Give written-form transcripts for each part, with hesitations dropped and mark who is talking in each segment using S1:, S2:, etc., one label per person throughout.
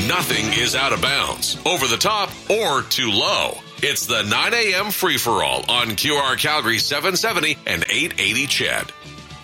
S1: Nothing is out of bounds, over the top, or too low. It's the 9 a.m. free-for-all on QR Calgary 770 and 880 CHED.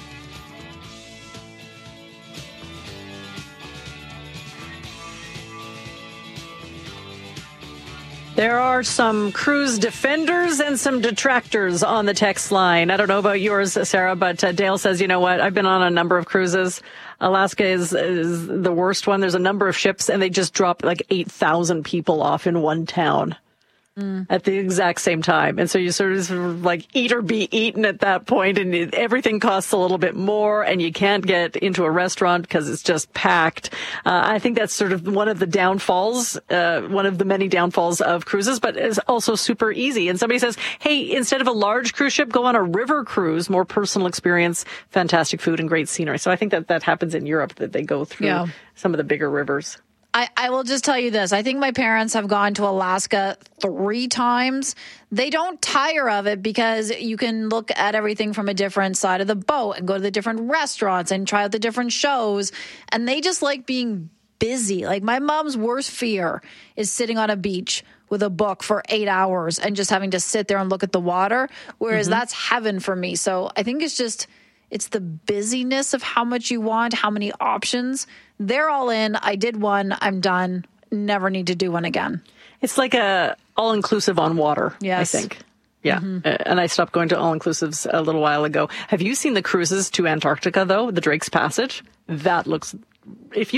S2: There are some cruise defenders and some detractors on the text line. I don't know about yours, Sarah, but Dale says, you know what? I've been on a number of cruises. Alaska is the worst one. There's a number of ships, and they just drop like 8,000 people off in one town at the exact same time. And so you sort of like eat or be eaten at that point, and everything costs a little bit more, and you can't get into a restaurant because it's just packed. I think that's sort of one of the downfalls, one of the many downfalls of cruises, but it's also super easy. And somebody says, hey, instead of a large cruise ship, go on a river cruise, more personal experience, fantastic food, and great scenery. So I think that happens in Europe, that they go through some of the bigger rivers.
S3: I will just tell you this. I think my parents have gone to Alaska 3 times. They don't tire of it because you can look at everything from a different side of the boat and go to the different restaurants and try out the different shows. And they just like being busy. Like my mom's worst fear is sitting on a beach with a book for 8 hours and just having to sit there and look at the water, whereas that's heaven for me. So I think it's the busyness of how much you want, how many options. They're all in. I did one. I'm done. Never need to do one again.
S2: It's like a all-inclusive on water,
S3: yes.
S2: I think. Yeah. And I stopped going to all-inclusives a little while ago. Have you seen the cruises to Antarctica, though? The Drake's Passage? That looks... If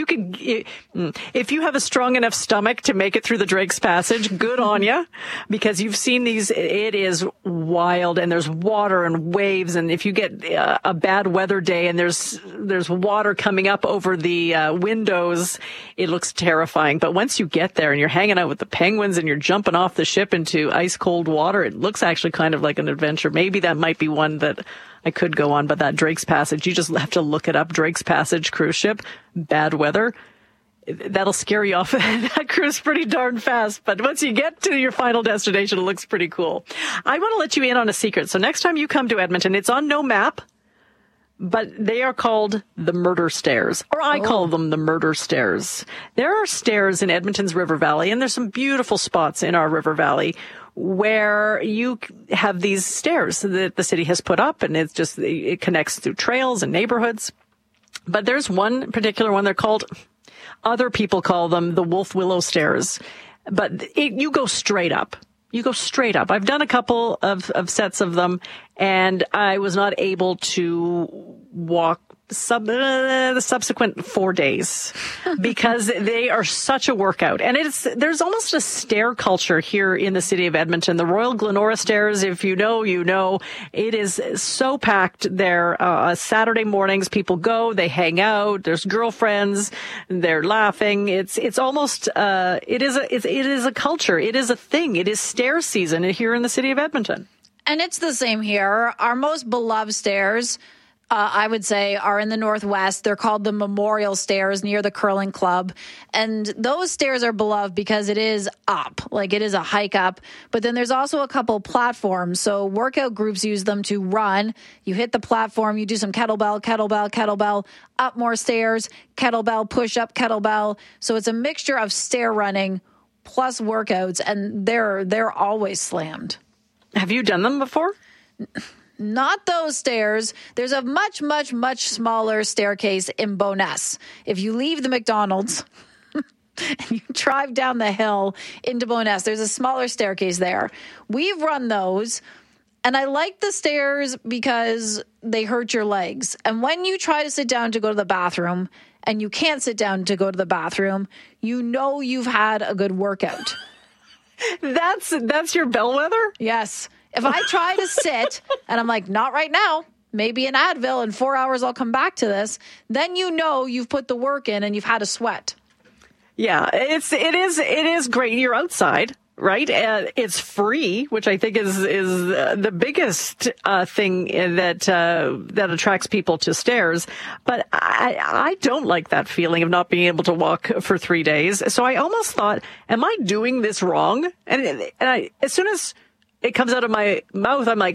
S2: you have a strong enough stomach to make it through the Drake's Passage, good on you, because you've seen these. It is wild, and there's water and waves, and if you get a bad weather day and there's water coming up over the windows, it looks terrifying. But once you get there and you're hanging out with the penguins and you're jumping off the ship into ice cold water, it looks actually kind of like an adventure. Maybe that might be one that I could go on, but that Drake's Passage, you just have to look it up. Drake's Passage cruise ship, bad weather. That'll scare you off that cruise pretty darn fast. But once you get to your final destination, it looks pretty cool. I want to let you in on a secret. So next time you come to Edmonton, it's on no map, but they are called the Murder Stairs, or I call them the Murder Stairs. There are stairs in Edmonton's River Valley, and there's some beautiful spots in our River Valley where you have these stairs that the city has put up, and it connects through trails and neighborhoods. But there's one particular one, other people call them the Wolf Willow Stairs, but you go straight up. You go straight up. I've done a couple of sets of them, and I was not able to walk the subsequent 4 days because they are such a workout. And there's almost a stair culture here in the city of Edmonton. The Royal Glenora Stairs, if you know, you know, it is so packed there. Saturday mornings, people go, they hang out, there's girlfriends, they're laughing. It's almost, it is a culture. It is a thing. It is stair season here in the city of Edmonton.
S3: And it's the same here. Our most beloved stairs, I would say, are in the Northwest. They're called the Memorial Stairs near the Curling Club. And those stairs are beloved because it is up, like it is a hike up. But then there's also a couple platforms. So workout groups use them to run. You hit the platform, you do some kettlebell, up more stairs, kettlebell, push up, kettlebell. So it's a mixture of stair running plus workouts, and they're always slammed.
S2: Have you done them before?
S3: Not those stairs. There's a much, much, much smaller staircase in Bowness. If you leave the McDonald's and you drive down the hill into Bowness, there's a smaller staircase there. We've run those, and I like the stairs because they hurt your legs. And when you try to sit down to go to the bathroom and you can't sit down to go to the bathroom, you know you've had a good workout.
S2: That's your bellwether?
S3: Yes. If I try to sit and I'm like, not right now, maybe an Advil, in 4 hours I'll come back to this, then you know you've put the work in and you've had a sweat.
S2: Yeah, it is great. You're outside, right? It's free, which I think is the biggest thing that attracts people to stairs. But I don't like that feeling of not being able to walk for 3 days. So I almost thought, am I doing this wrong? And as soon as it comes out of my mouth, I'm like,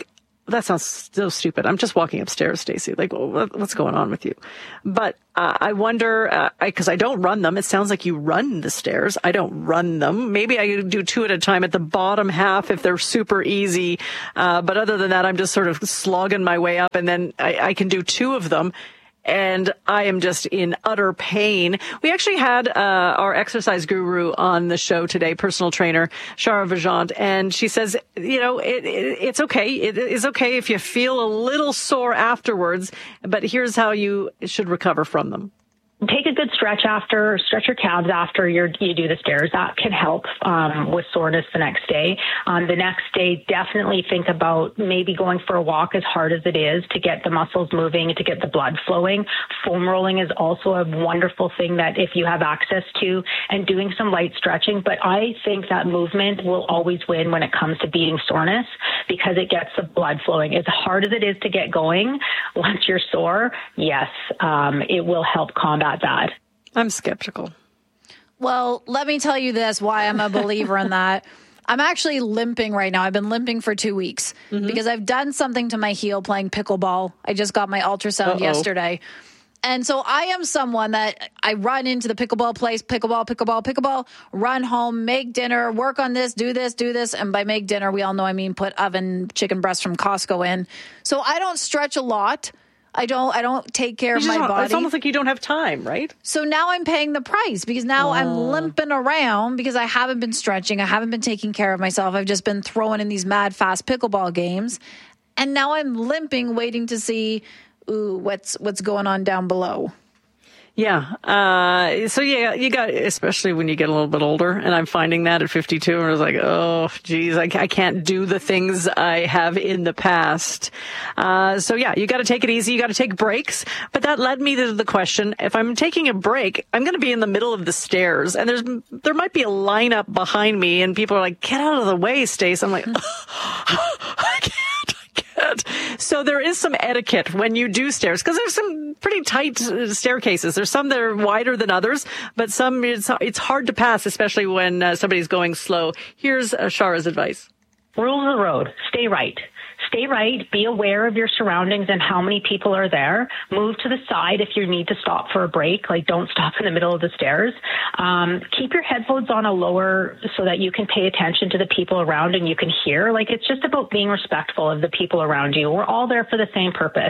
S2: that sounds so stupid. I'm just walking upstairs, Stacey. Like, what's going on with you? But I wonder, because I don't run them. It sounds like you run the stairs. I don't run them. Maybe I do 2 at a time at the bottom half if they're super easy. But other than that, I'm just sort of slogging my way up, and then I can do 2 of them. And I am just in utter pain. We actually had our exercise guru on the show today, personal trainer Shara Vajant, and she says, it's okay. It is okay if you feel a little sore afterwards, but here's how you should recover from them.
S4: Take a good stretch your calves after you do the stairs. That can help with soreness the next day. The next day, definitely think about maybe going for a walk, as hard as it is, to get the muscles moving, to get the blood flowing. Foam rolling is also a wonderful thing that if you have access to, and doing some light stretching. But I think that movement will always win when it comes to beating soreness, because it gets the blood flowing. As hard as it is to get going, once you're sore, yes, it will help combat that.
S2: I'm skeptical.
S3: Well, let me tell you this, why I'm a believer in that. I'm actually limping right now. I've been limping for 2 weeks because I've done something to my heel playing pickleball. I just got my ultrasound yesterday. And so I am someone that I run into the pickleball place, pickleball, run home, make dinner, work on this, do this. And by make dinner, we all know I mean put oven chicken breast from Costco in. So I don't stretch a lot. I don't take care of my body.
S2: It's almost like you don't have time, right?
S3: So now I'm paying the price because now I'm limping around because I haven't been stretching. I haven't been taking care of myself. I've just been throwing in these mad fast pickleball games. And now I'm limping, waiting to see what's going on down below.
S2: Yeah. So yeah, you got, especially when you get a little bit older, and I'm finding that at 52, and I was like, oh, geez, I can't do the things I have in the past. So yeah, you got to take it easy. You got to take breaks. But that led me to the question, if I'm taking a break, I'm going to be in the middle of the stairs, and there might be a lineup behind me, and people are like, get out of the way, Stace. I'm like, I can't. So there is some etiquette when you do stairs, because there's some pretty tight staircases. There's some that are wider than others, but some it's hard to pass, especially when somebody's going slow. Here's Shara's advice.
S4: Rules of the road. Stay right. Stay right. Be aware of your surroundings and how many people are there. Move to the side if you need to stop for a break. Like, don't stop in the middle of the stairs. Keep your headphones on a lower so that you can pay attention to the people around and you can hear. Like, it's just about being respectful of the people around you. We're all there for the same purpose.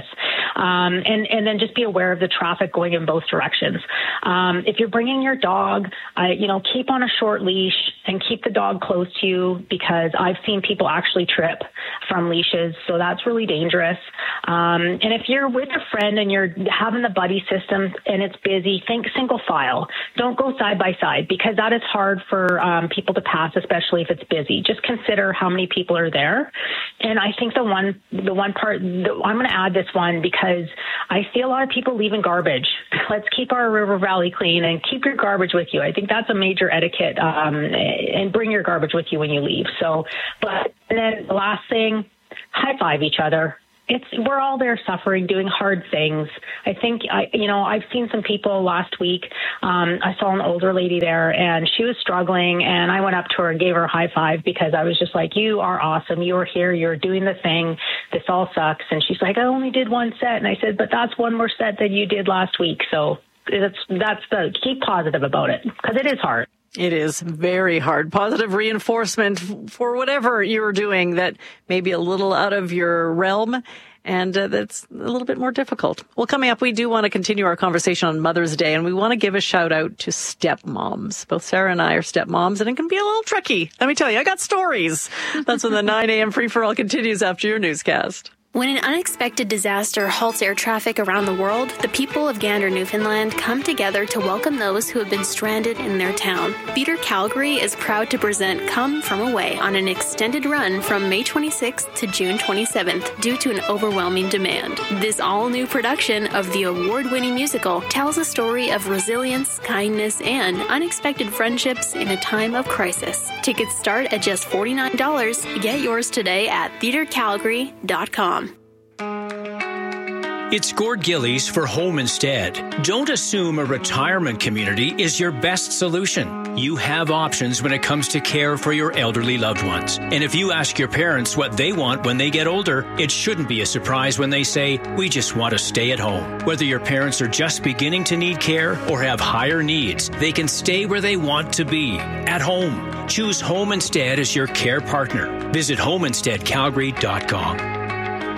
S4: And then just be aware of the traffic going in both directions. If you're bringing your dog, keep on a short leash and keep the dog close to you, because I've seen people actually trip from leashes. So that's really dangerous. And if you're with a friend and you're having the buddy system and it's busy, think single file. Don't go side by side, because that is hard for people to pass, especially if it's busy. Just consider how many people are there. And I think the one part, I'm going to add this one because I see a lot of people leaving garbage. Let's keep our river valley clean and keep your garbage with you. I think that's a major etiquette, and bring your garbage with you when you leave. And then the last thing, high five each other. We're all there suffering, doing hard things. I think, I've seen some people last week. I saw an older lady there and she was struggling, and I went up to her and gave her a high five because I was just like, you are awesome. You are here. You're doing the thing. This all sucks. And she's like, I only did one set. And I said, but that's one more set than you did last week. So keep positive about it, because it is hard.
S2: It is very hard. Positive reinforcement for whatever you're doing that may be a little out of your realm, and that's a little bit more difficult. Well, coming up, we do want to continue our conversation on Mother's Day, and we want to give a shout out to stepmoms. Both Sarah and I are stepmoms, and it can be a little tricky. Let me tell you, I got stories. That's when the 9 a.m. free-for-all continues after your newscast.
S5: When an unexpected disaster halts air traffic around the world, the people of Gander, Newfoundland come together to welcome those who have been stranded in their town. Theatre Calgary is proud to present Come From Away on an extended run from May 26th to June 27th due to an overwhelming demand. This all-new production of the award-winning musical tells a story of resilience, kindness, and unexpected friendships in a time of crisis. Tickets start at just $49. Get yours today at theatrecalgary.com.
S6: It's Gord Gillies for Home Instead. Don't assume a retirement community is your best solution. You have options when it comes to care for your elderly loved ones. And if you ask your parents what they want when they get older, it shouldn't be a surprise when they say, we just want to stay at home. Whether your parents are just beginning to need care or have higher needs, they can stay where they want to be, at home. Choose Home Instead as your care partner. Visit homeinsteadcalgary.com.